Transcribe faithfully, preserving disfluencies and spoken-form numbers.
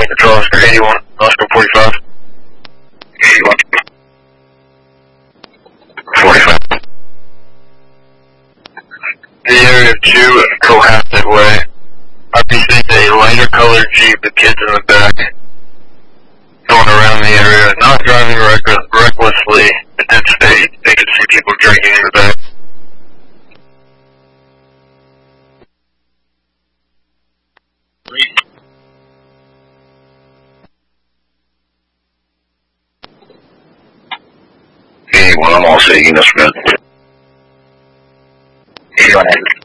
Point control, Oscar eighty-one, Oscar forty-five. eighty-one. forty-five. The area of two, Cohasset Way. R P C a lighter colored Jeep with kids in the back. Going around the area, not driving reck- recklessly at that state. They could see people drinking in the back. eighty-one, I'm all seeing this, man. eighty-one.